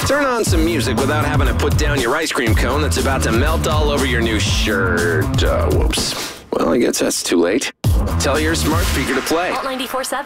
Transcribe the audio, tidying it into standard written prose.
Turn on some music without having to put down your ice cream cone that's about to melt all over your new shirt. Whoops. Well, I guess that's too late. Tell your smart speaker to play. Alt 94.7.